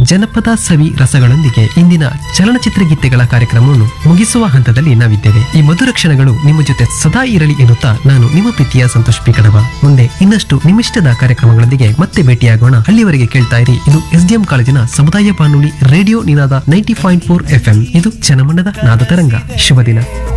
ಜನಪದ ಸವಿ ರಸಗಳೊಂದಿಗೆ ಇಂದಿನ ಚಲನಚಿತ್ರ ಗೀತೆಗಳ ಕಾರ್ಯಕ್ರಮವನ್ನು ಮುಗಿಸುವ ಹಂತದಲ್ಲಿ ನಾವಿದ್ದೇವೆ. ಈ ಮಧುರ ಕ್ಷಣಗಳು ನಿಮ್ಮ ಜೊತೆ ಸದಾ ಇರಲಿ ಎನ್ನುತ್ತಾ ನಾನು ನಿಮ್ಮ ಪ್ರೀತಿಯ ಸಂತೋಷ್ ಪಿ ಕಡವ. ಮುಂದೆ ಇನ್ನಷ್ಟು ನಿಮ್ಮಿಷ್ಟದ ಕಾರ್ಯಕ್ರಮಗಳೊಂದಿಗೆ ಮತ್ತೆ ಭೇಟಿಯಾಗೋಣ. ಅಲ್ಲಿವರೆಗೆ ಕೇಳ್ತಾ ಇರಿ, ಇದು SDM ಕಾಲೇಜಿನ ಸಮುದಾಯ ಬಾನುಲಿ ರೇಡಿಯೋ ನಿನಾದ 90.4 FM. ಇದು ಜನಮನದ ನಾದ ತರಂಗ. ಶುಭ ದಿನ.